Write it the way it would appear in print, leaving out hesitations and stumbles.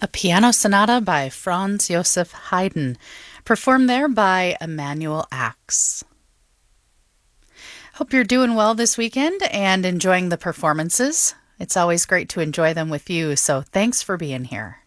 A piano sonata by Franz Joseph Haydn, performed there by Emanuel Ax. Hope you're doing well this weekend and enjoying the performances. It's always great to enjoy them with you, so thanks for being here.